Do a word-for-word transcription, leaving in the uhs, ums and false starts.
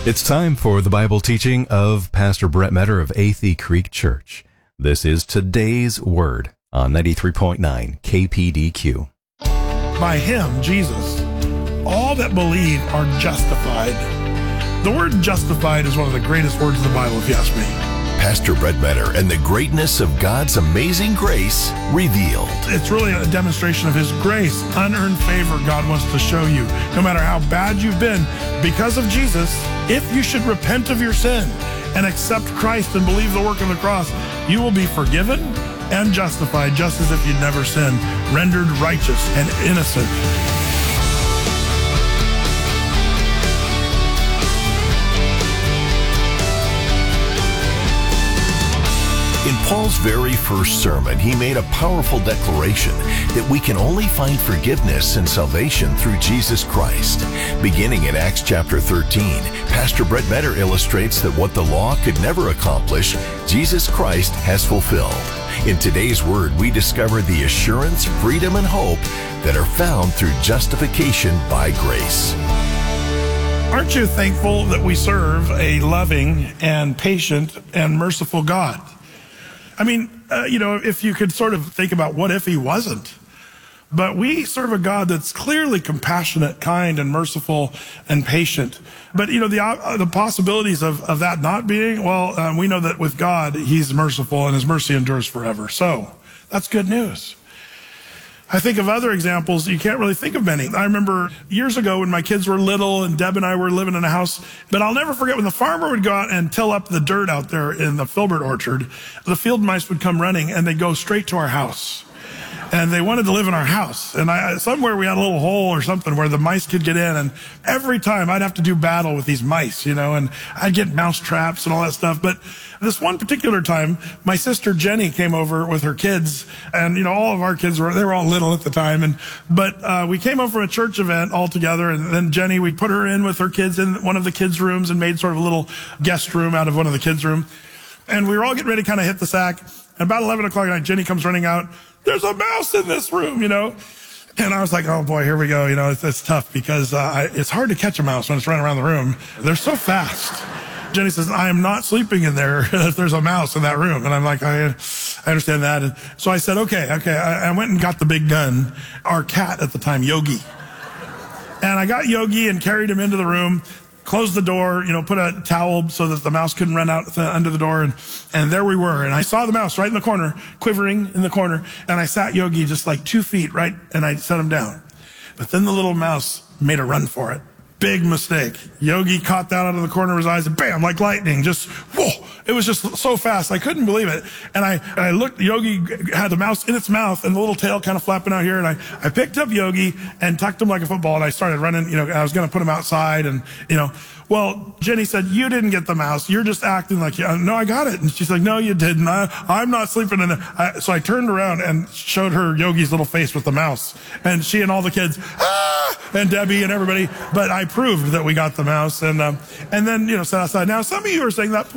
It's time for the Bible teaching of Pastor Brett Metter of Athey Creek Church. This is today's Word on ninety-three point nine K P D Q. By him, Jesus, all that believe are justified. The word justified is one of the greatest words in the Bible, if you ask me. Pastor Brett Metter and the greatness of God's amazing grace revealed. It's really a demonstration of his grace, unearned favor God wants to show you. No matter how bad you've been, because of Jesus, if you should repent of your sin and accept Christ and believe the work of the cross, you will be forgiven and justified just as if you'd never sinned, rendered righteous and innocent. In Paul's very first sermon, he made a powerful declaration that we can only find forgiveness and salvation through Jesus Christ. Beginning in Acts chapter thirteen, Pastor Brett Metter illustrates that what the law could never accomplish, Jesus Christ has fulfilled. In today's Word, we discover the assurance, freedom, and hope that are found through justification by grace. Aren't you thankful that we serve a loving and patient and merciful God? I mean, uh, you know, if you could sort of think about what if he wasn't. But we serve a God that's clearly compassionate, kind, and merciful and patient. But, you know, the uh, the possibilities of, of that not being, well, um, we know that with God, he's merciful and his mercy endures forever. So that's good news. I think of other examples. You can't really think of many. I remember years ago when my kids were little and Deb and I were living in a house, but I'll never forget when the farmer would go out and till up the dirt out there in the filbert orchard, the field mice would come running and they'd go straight to our house. And they wanted to live in our house. And I, somewhere we had a little hole or something where the mice could get in. And every time I'd have to do battle with these mice, you know, and I'd get mouse traps and all that stuff. But this one particular time, my sister Jenny came over with her kids. And, you know, all of our kids were, they were all little at the time. And, but, uh, we came over from a church event all together. And then Jenny, we put her in with her kids in one of the kids' rooms and made sort of a little guest room out of one of the kids' room. And we were all getting ready to kind of hit the sack. And about eleven o'clock at night, Jenny comes running out. There's a mouse in this room, you know. And I was like, oh boy, here we go. You know, it's, it's tough because uh, I, it's hard to catch a mouse when it's running around the room. They're so fast. Jenny says, I am not sleeping in there if there's a mouse in that room. And I'm like, I, I understand that. And so I said, okay, okay. I, I went and got the big gun, our cat at the time, Yogi. And I got Yogi and carried him into the room, closed the door, you know, put a towel so that the mouse couldn't run out the, under the door. And, and there we were. And I saw the mouse right in the corner, quivering in the corner. And I sat Yogi just like two feet, right? And I set him down. But then the little mouse made a run for it. Big mistake. Yogi caught that out of the corner of his eyes and bam, like lightning. Just, whoa. It was just so fast. I couldn't believe it. And I, and I looked, Yogi had the mouse in its mouth and the little tail kind of flapping out here. And I, I picked up Yogi and tucked him like a football. And I started running, you know, I was going to put him outside and, you know, well, Jenny said, you didn't get the mouse. You're just acting like, yeah, no, I got it. And she's like, no, you didn't. I, I'm not sleeping in it. I, so I turned around and showed her Yogi's little face with the mouse. And she and all the kids, ah, and Debbie and everybody. But I proved that we got the mouse. And, um, and then, you know, sat outside. Now, some of you are saying that